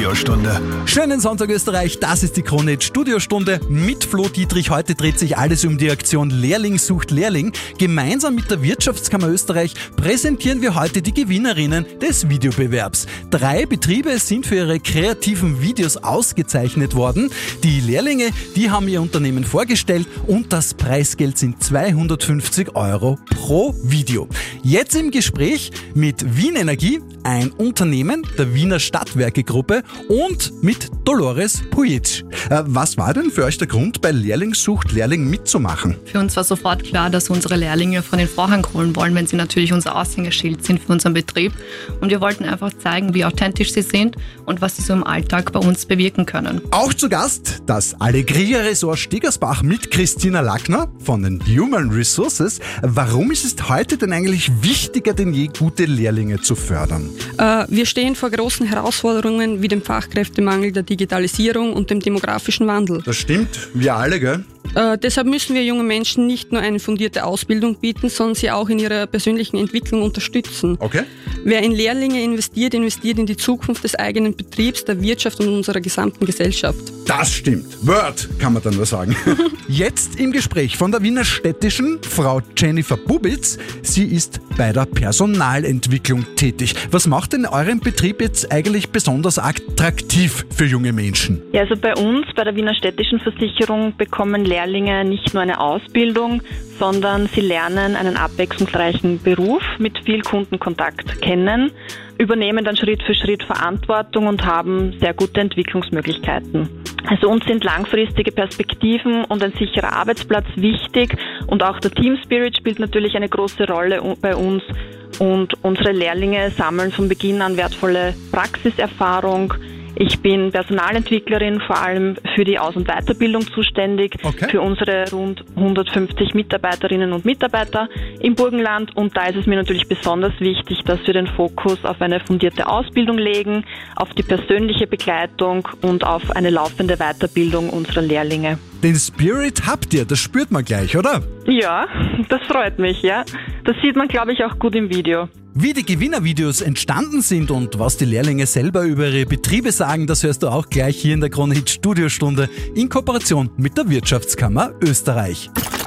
Studiostunde. Schönen Sonntag Österreich, das ist die Krone-Hit Studiostunde mit Flo Dietrich. Heute dreht sich alles um die Aktion Lehrling sucht Lehrling. Gemeinsam mit der Wirtschaftskammer Österreich präsentieren wir heute die Gewinnerinnen des Videobewerbs. 3 Betriebe sind für ihre kreativen Videos ausgezeichnet worden. Die Lehrlinge, die haben ihr Unternehmen vorgestellt und das Preisgeld sind 250 € pro Video. Jetzt im Gespräch mit Wien Energie, ein Unternehmen der Wiener Stadtwerke-Gruppe und mit Dolores Pujic. Was war denn für euch der Grund, bei Lehrling sucht Lehrling mitzumachen? Für uns war sofort klar, dass unsere Lehrlinge von den Vorhang holen wollen, wenn sie natürlich unser Aushängeschild sind für unseren Betrieb. Und wir wollten einfach zeigen, wie authentisch sie sind und was sie so im Alltag bei uns bewirken können. Auch zu Gast das Allegria-Resort Stegersbach mit Christina Lackner von den Human Resources. Warum ist es heute denn eigentlich wichtiger denn je, gute Lehrlinge zu fördern? Wir stehen vor großen Herausforderungen wie dem Fachkräftemangel, der Digitalisierung und dem demografischen Wandel. Das stimmt, wir alle, gell? Deshalb müssen wir jungen Menschen nicht nur eine fundierte Ausbildung bieten, sondern sie auch in ihrer persönlichen Entwicklung unterstützen. Okay. Wer in Lehrlinge investiert in die Zukunft des eigenen Betriebs, der Wirtschaft und unserer gesamten Gesellschaft. Das stimmt. Word, kann man dann nur sagen. Jetzt im Gespräch von der Wiener Städtischen, Frau Jennifer Bubitz. Sie ist bei der Personalentwicklung tätig. Was macht denn euren Betrieb jetzt eigentlich besonders attraktiv für junge Menschen? Ja, also bei uns, bei der Wiener Städtischen Versicherung, bekommen Lehrlinge nicht nur eine Ausbildung, sondern sie lernen einen abwechslungsreichen Beruf mit viel Kundenkontakt kennen, übernehmen dann Schritt für Schritt Verantwortung und haben sehr gute Entwicklungsmöglichkeiten. Also uns sind langfristige Perspektiven und ein sicherer Arbeitsplatz wichtig und auch der Team Spirit spielt natürlich eine große Rolle bei uns und unsere Lehrlinge sammeln von Beginn an wertvolle Praxiserfahrung. Ich bin Personalentwicklerin, vor allem für die Aus- und Weiterbildung zuständig, für unsere rund 150 Mitarbeiterinnen und Mitarbeiter im Burgenland. Und da ist es mir natürlich besonders wichtig, dass wir den Fokus auf eine fundierte Ausbildung legen, auf die persönliche Begleitung und auf eine laufende Weiterbildung unserer Lehrlinge. Den Spirit habt ihr, das spürt man gleich, oder? Ja, das freut mich, ja. Das sieht man, glaube ich, auch gut im Video. Wie die Gewinnervideos entstanden sind und was die Lehrlinge selber über ihre Betriebe sagen, das hörst du auch gleich hier in der Krone-Hit Studiostunde in Kooperation mit der Wirtschaftskammer Österreich.